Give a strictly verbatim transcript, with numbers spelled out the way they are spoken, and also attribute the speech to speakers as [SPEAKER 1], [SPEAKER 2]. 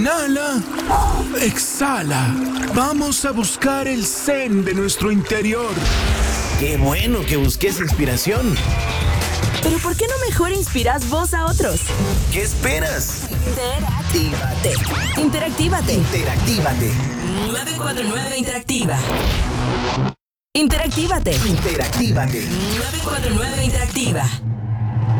[SPEAKER 1] Inhala. Exhala. Vamos a buscar el zen de nuestro interior.
[SPEAKER 2] ¡Qué bueno que busques inspiración!
[SPEAKER 3] Pero ¿por qué no mejor inspiras vos a otros?
[SPEAKER 2] ¿Qué esperas?
[SPEAKER 3] Interactívate. Interactívate.
[SPEAKER 2] Interactívate.
[SPEAKER 3] nueve cuatro nueve Interactiva. Interactívate.
[SPEAKER 2] Interactívate.
[SPEAKER 3] nueve cuatro nueve Interactiva.